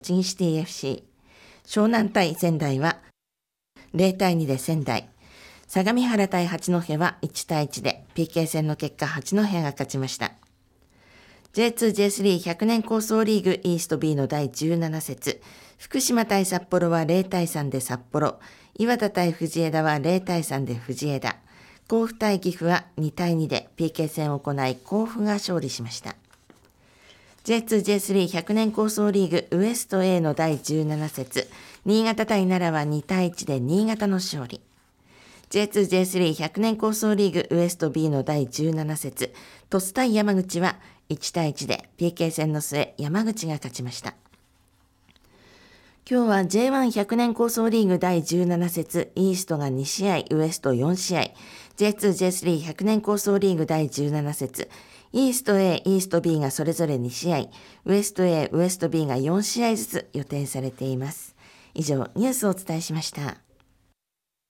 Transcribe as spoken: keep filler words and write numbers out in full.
栃木シティ エフシー、湘南対仙台はゼロたいにで仙台、相模原対八戸はいちたいいちで ピーケー 戦の結果八戸が勝ちました。ジェイツージェイスリーひゃく 年構想リーグイースト B のだいじゅうなな節、福島対札幌はゼロたいさんで札幌、岩田対藤枝はゼロたいさんで藤枝、甲府対岐阜はにたいにで ピーケー 戦を行い甲府が勝利しました。ジェイツージェイスリーひゃく 年構想リーグウエスト A のだいじゅうなな節、新潟対奈良はにたいいちで新潟の勝利。ジェイツージェイスリーひゃく 年構想リーグウエスト B のだいじゅうなな節、鳥栖対山口はいちたいいちで ピーケー 戦の末山口が勝ちました。今日は ジェイワンひゃく 年構想リーグだいじゅうなな節、イーストがに試合、ウエストよん試合、ジェイツージェイスリーひゃく 年構想リーグだいじゅうなな節、イースト A、イースト B がそれぞれに試合、ウエスト A、ウエスト B がよん試合ずつ予定されています。以上、ニュースをお伝えしました。